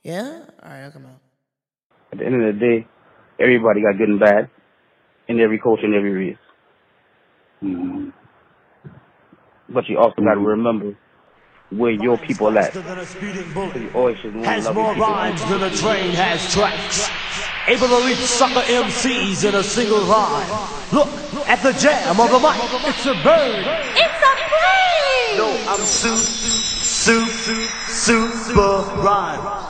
Yeah? Alright, I'll come out. At the end of the day, everybody got good and bad in every culture and every race. Mm-hmm. But you also got to remember where your people at. So you always should has more rhymes than a train has tracks. Able to reach sucker MCs in a single rhyme. Look at the jam of the mic. It's a bird. It's a plane. No, I'm super rhyme.